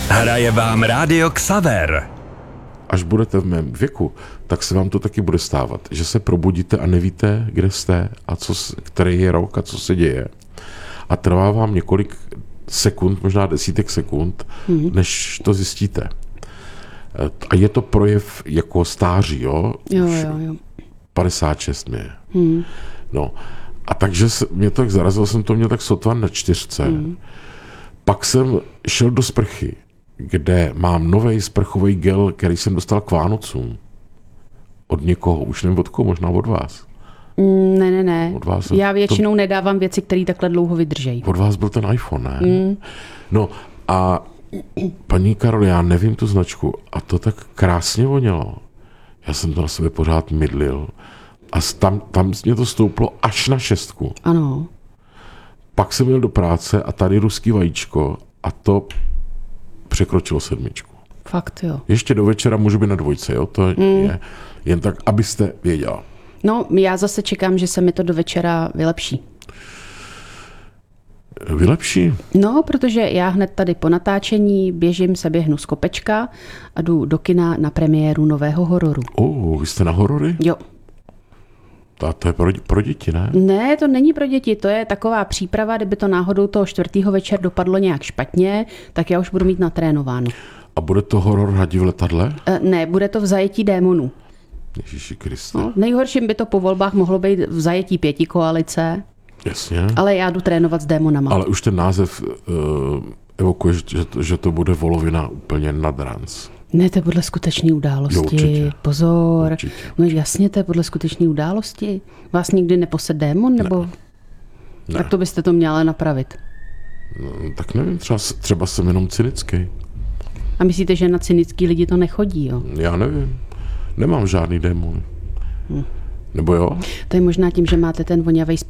Hraje vám Rádio Xaver. Až budete v mém věku, tak se vám to taky bude stávat, že se probudíte a nevíte, kde jste a který je rok a co se děje. A trvá vám několik sekund, možná desítek sekund, než to zjistíte. A je to projev jako stáří, jo? Jo. 56 mě. No. A takže mě tak zarazilo, jsem to měl tak sotva na 4. Pak jsem šel do sprchy, kde mám nový sprchový gel, který jsem dostal k Vánocům. Od někoho, už nevím od koho, možná od vás. Ne. Od vás Já většinou nedávám věci, které takhle dlouho vydržejí. Od vás byl ten iPhone, ne? No a paní Karol, já nevím tu značku a to tak krásně vonělo. Já jsem to na sebe pořád mydlil a tam mě to stouplo až na 6. Ano. Pak jsem jel do práce a tady ruský vajíčko a to překročilo 7. Fakt jo. Ještě do večera můžu být na 2, jo? To je jen tak, abyste věděla. No, já zase čekám, že se mi to do večera vylepší. Vylepší? No, protože já hned tady po natáčení běhnu z kopečka a jdu do kina na premiéru nového hororu. Vy jste na horory? Jo. A to je pro děti, ne? Ne, to není pro děti, to je taková příprava, kdyby to náhodou toho 4. večer dopadlo nějak špatně, tak já už budu mít natrénováno. A bude to horor Hadi v letadle? Ne, bude to v zajetí démonů. Ježíši Kriste. No, nejhorším by to po volbách mohlo být v zajetí 5koalice. Jasně. Ale já jdu trénovat s démonama. Ale už ten název evokuje, že to bude volovina úplně nad ranc. Ne, to je podle skutečné události. Jo, určitě. Pozor. Určitě. No jasně, to je podle skutečné události. Vás nikdy neposed démon, nebo? Ne. Tak to byste to měla napravit. No, tak nevím, třeba jsem jenom cynický. A myslíte, že na cynický lidi to nechodí, jo? Já nevím. Nemám žádný démon. Nebo jo? To je možná tím, že máte ten vonavý